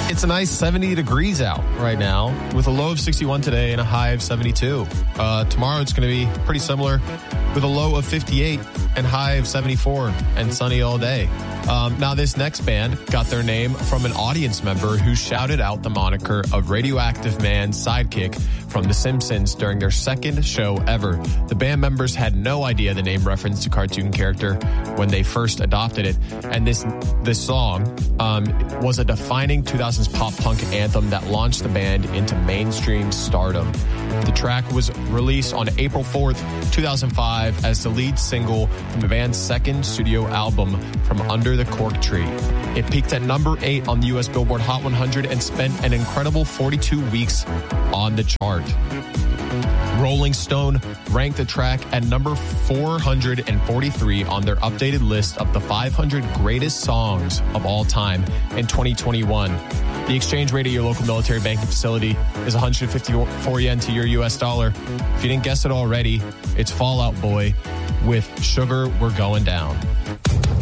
It's a nice 70 degrees out right now with a low of 61 today and a high of 72. Tomorrow it's going to be pretty similar with a low of 58 and high of 74 and sunny all day. Now this next band got their name from an audience member who shouted out the moniker of Radioactive Man's sidekick from The Simpsons during their second show ever. The band members had no idea the name referenced a cartoon character when they first adopted it. And this song was a defining 2000s pop punk anthem that launched the band into mainstream stardom. The track was released on April 4th, 2005 as the lead single from the band's second studio album, From Under the Cork Tree. It peaked at number 8 on the U.S. Billboard Hot 100 and spent an incredible 42 weeks on the chart. Rolling Stone ranked the track at number 443 on their updated list of the 500 greatest songs of all time in 2021. The exchange rate at your local military banking facility is 154 yen to your U.S. dollar. If you didn't guess it already, it's Fall Out Boy with Sugar We're Going Down.